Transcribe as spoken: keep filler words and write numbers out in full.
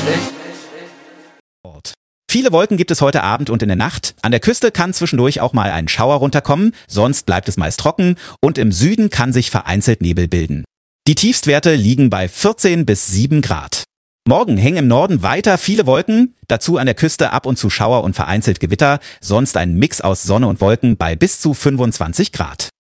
Viele Wolken gibt es heute Abend und in der Nacht. An der Küste kann zwischendurch auch mal ein Schauer runterkommen, sonst bleibt es meist trocken und im Süden kann sich vereinzelt Nebel bilden. Die Tiefstwerte liegen bei vierzehn bis sieben Grad. Morgen hängen im Norden weiter viele Wolken, dazu an der Küste ab und zu Schauer und vereinzelt Gewitter, sonst ein Mix aus Sonne und Wolken bei bis zu fünfundzwanzig Grad.